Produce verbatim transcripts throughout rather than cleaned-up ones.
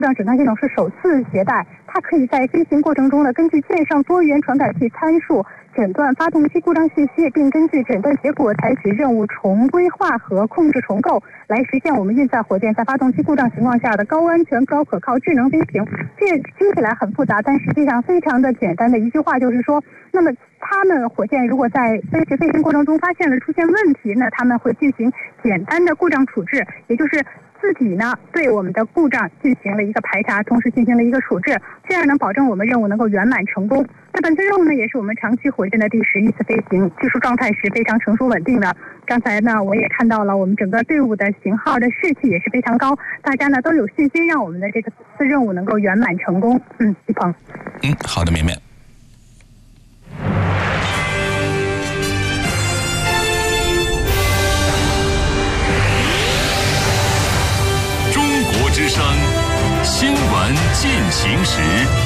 障诊断系统是首次携带，它可以在飞行过程中呢，根据舰上多元传感器参数诊断发动机故障信息，并根据诊断结果采取任务重规划和控制重构，来实现我们运载火箭在发动机故障情况下的高安全、高可靠、智能飞行。这听起来很复杂，但实际上非常的简单的一句话就是说，那么他们火箭如果在飞行飞行过程中发现了出现问题，那他们会进行简单的故障处置，也就是自己呢对我们的故障进行了一个排查，同时进行了一个处置，这样能保证我们任务能够圆满成功。那本次任务呢，也是我们长期火箭的第十一次飞行，技术状态是非常成熟稳定的。刚才呢，我也看到了我们整个队伍的型号的士气也是非常高，大家呢都有信心让我们的这个次任务能够圆满成功。嗯，一鹏。 嗯，好的，绵绵。 之声新闻进行时，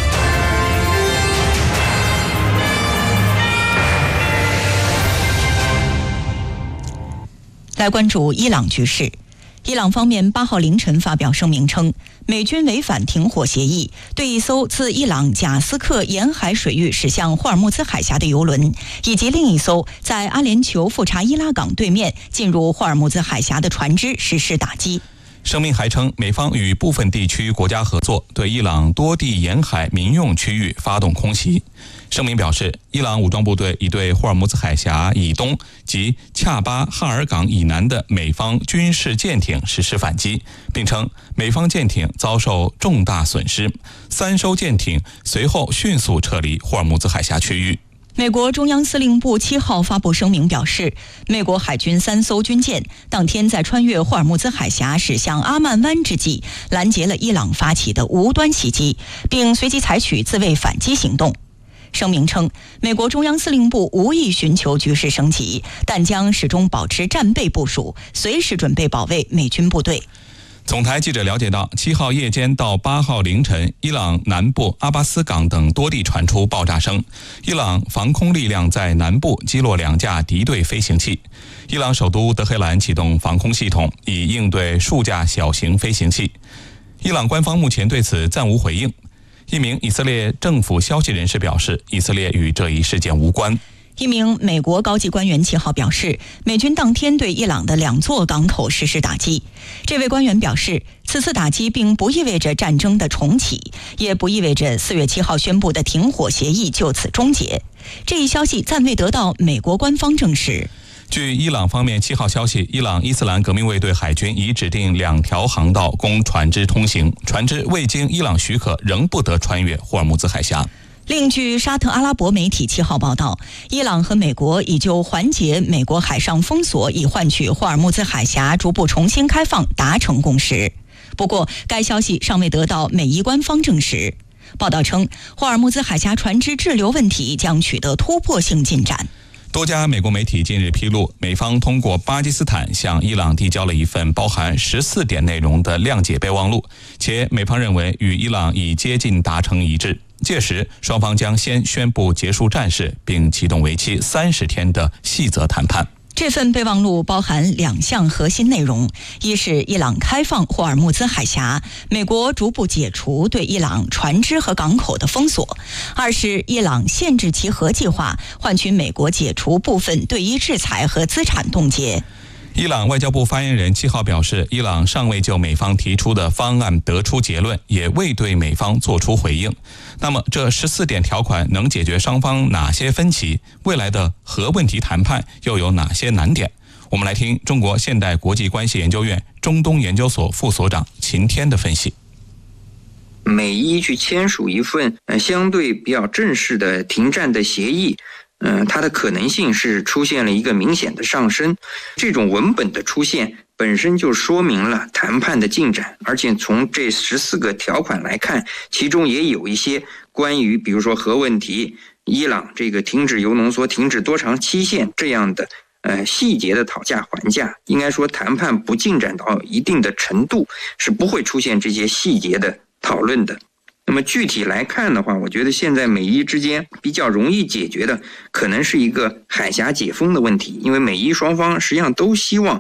来关注伊朗局势。伊朗方面八号凌晨发表声明称，美军违反停火协议，对一艘自伊朗贾斯克沿海水域驶向霍尔木兹海峡的油轮，以及另一艘在阿联酋富查伊拉港对面进入霍尔木兹海峡的船只实施打击。 声明还称，美方与部分地区国家合作，对伊朗多地沿海民用区域发动空袭。声明表示，伊朗武装部队已对霍尔木兹海峡以东及恰巴哈尔港以南的美方军事舰艇实施反击，并称美方舰艇遭受重大损失，三艘舰艇随后迅速撤离霍尔木兹海峡区域。 美国中央司令部七号发布声明表示，美国海军三艘军舰当天在穿越霍尔木兹海峡驶向阿曼湾之际，拦截了伊朗发起的无端袭击，并随即采取自卫反击行动。声明称，美国中央司令部无意寻求局势升级，但将始终保持战备部署，随时准备保卫美军部队。 总台记者了解到，七号夜间到八号凌晨，伊朗南部阿巴斯港等多地传出爆炸声。伊朗防空力量在南部击落两架敌对飞行器。伊朗首都德黑兰启动防空系统，以应对数架小型飞行器。伊朗官方目前对此暂无回应。一名以色列政府消息人士表示，以色列与这一事件无关。 一名美国高级官员七号表示，美军当天对伊朗的两座港口实施打击。这位官员表示，此次打击并不意味着战争的重启，也不意味着四月七号宣布的停火协议就此终结。这一消息暂未得到美国官方证实。 据伊朗方面七号消息，伊朗伊斯兰革命卫队海军已指定两条航道供船只通行，船只未经伊朗许可仍不得穿越霍尔木兹海峡。 另据沙特阿拉伯媒体七号报道，伊朗和美国已就缓解美国海上封锁，以换取霍尔木兹海峡逐步重新开放达成共识。不过，该消息尚未得到美伊官方证实。报道称，霍尔木兹海峡船只滞留问题将取得突破性进展。 多家美国媒体近日披露，美方通过巴基斯坦向伊朗递交了一份包含十四点内容的谅解备忘录，且美方认为与伊朗已接近达成一致。届时，双方将先宣布结束战事，并启动为期三十天的细则谈判。 这份备忘录包含两项核心内容：一是伊朗开放霍尔木兹海峡，美国逐步解除对伊朗船只和港口的封锁；二是伊朗限制其核计划，换取美国解除部分对伊制裁和资产冻结。 伊朗外交部发言人七号表示，伊朗尚未就美方提出的方案得出结论，也未对美方作出回应。那么这十四点条款能解决双方哪些分歧？未来的核问题谈判又有哪些难点？我们来听中国现代国际关系研究院中东研究所副所长秦天的分析。 美伊去签署一份呃相对比较正式的停战的协议，嗯、呃，它的可能性是出现了一个明显的上升。这种文本的出现本身就说明了谈判的进展，而且从这十四个条款来看，其中也有一些关于比如说核问题、伊朗这个停止铀浓缩、停止多长期限这样的呃细节的讨价还价。应该说，谈判不进展到一定的程度，是不会出现这些细节的讨论的。那么具体来看的话，我觉得现在美伊之间比较容易解决的可能是一个海峡解封的问题，因为美伊双方实际上都希望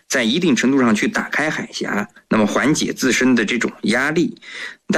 在一定程度上去打开海峡，那么缓解自身的这种压力。